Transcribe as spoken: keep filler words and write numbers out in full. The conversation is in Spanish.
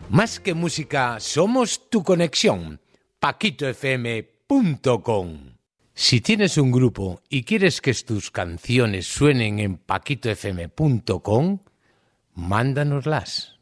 Más que música, somos tu conexión. paquito f m punto com. Si tienes un grupo y quieres que tus canciones suenen en paquito f m punto com, mándanoslas.